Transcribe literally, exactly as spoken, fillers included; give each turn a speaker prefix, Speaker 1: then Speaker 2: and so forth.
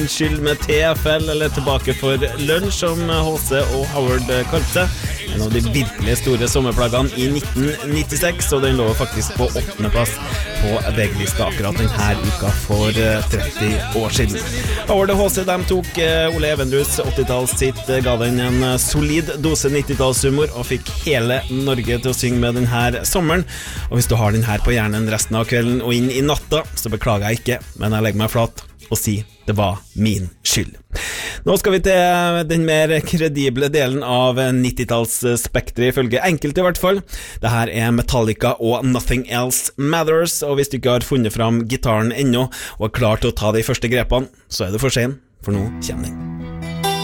Speaker 1: skyld med T F L, eller Tilbake for lunsj, som H C og Howard kalte en av de virkelig store sommerplagene i nitten nittiseks, og den lå faktisk på åttende plass på V G-lista akkurat denne uka for tretti år siden. Howard og H C, de tok Ole Evendrus åttitalls sitt, ga den en solid dose nittitallshumor og fikk hele Norge til å synge med denne sommeren. Og hvis du har den her på hjernen resten av kvelden og inn i natta, så beklager jeg ikke, men jeg legger meg flat og sier det var min skyld. Nå skal vi til den mer kredible delen av nittitalls-spektret, ifølge enkelte i hvert fall. Dette er Metallica og Nothing Else Matters, og hvis du ikke har funnet fram gitaren ennå og er klar til å ta de første grepene, så er det for sent, for nå kommer den.